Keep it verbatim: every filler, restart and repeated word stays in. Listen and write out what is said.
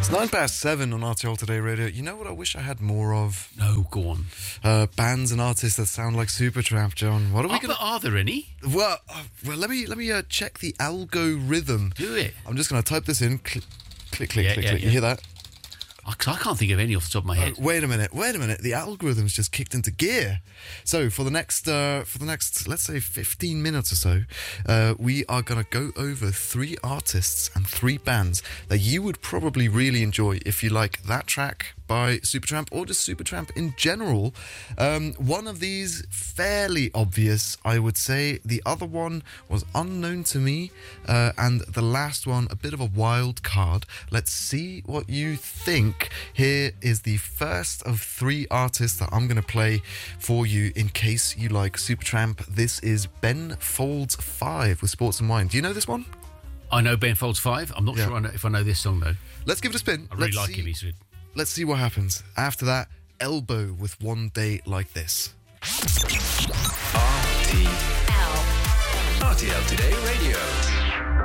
It's nine past seven on R T L Today Radio. You know what I wish I had more of? No, go on. Uh, bands and artists that sound like Supertramp, John. What are we Are, going there- are there any? Well, uh, well, let me let me uh, check the algorithm. Do it. I'm just going to type this in. Click, click, click, Yeah, click. yeah, click. yeah. You hear that? I, 'cause I can't think of any off the top of my head. Uh, wait a minute. Wait a minute. The algorithm's just kicked into gear. So for the next uh, for the next let's say fifteen minutes or so, uh, we are going to go over three artists and three bands that you would probably really enjoy if you like that track by Supertramp or just Supertramp in general. Um, one of these fairly obvious, I would say. The other one was unknown to me, uh, and the last one a bit of a wild card. Let's see what you think. Here is the first of three artists that I'm going to play for you in case you like Supertramp. This is Ben Folds five with Sports and Wine. Do you know this one? I know Ben Folds five. I'm not Yeah. sure I know, if I know this song, though. Let's give it a spin. I really Let's like see. him. He's good. Let's see what happens. After that, Elbow with One Day Like This. R T L. R T L Today Radio.